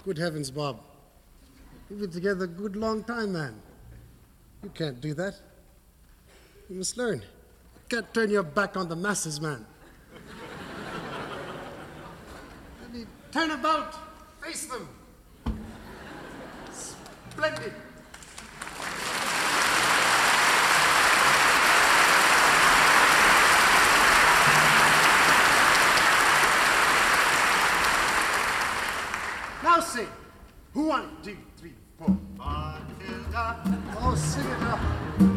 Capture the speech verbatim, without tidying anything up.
Good heavens, Bob. We've been together a good long time, man. You can't do that. You must learn. You can't turn your back on the masses, man. I mean, turn about. Face them. Splendid. Now sing. One, two, three, four. Matilda. Oh, sing it up.